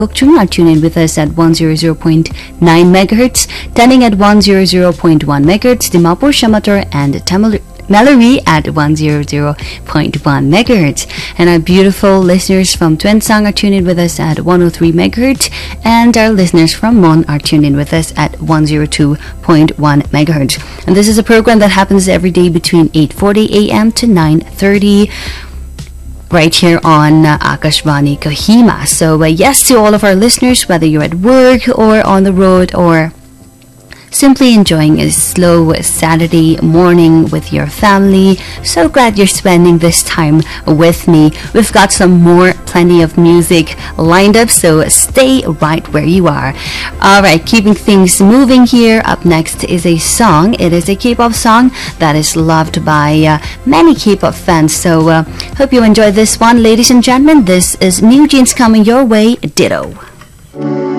Bukchung are tuned in with us at 100.9 megahertz, Taning at 100.1 megahertz, Dimapur, Shamator, and Mallory at 100.1 megahertz. And our beautiful listeners from Tuensang are tuned in with us at 103 megahertz, and our listeners from Mon are tuned in with us at 102.1 megahertz. And this is a program that happens every day between 8:40 a.m. to 9:30 right here on Akashvani Kohima. So yes to all of our listeners, whether you're at work or on the road or simply enjoying a slow Saturday morning with your family. So glad you're spending this time with me. We've got plenty of music lined up, so stay right where you are. Alright, keeping things moving here. Up next is a song. It is a K-pop song that is loved by many K-pop fans. So hope you enjoy this one, ladies and gentlemen. This is New Jeans coming your way, Ditto.